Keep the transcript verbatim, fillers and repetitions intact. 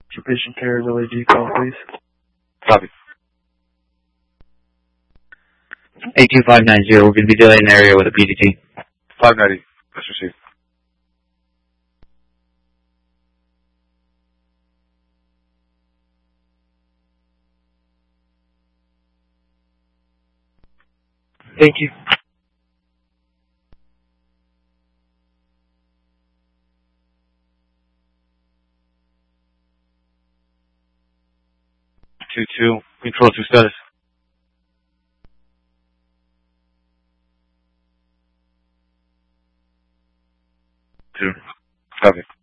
Your patient care relay D call, please. Copy. eight two five nine zero, we're going to be delaying an area with a P D T. five ninety, let's receive. Thank you. two two, control two status. two. Copy.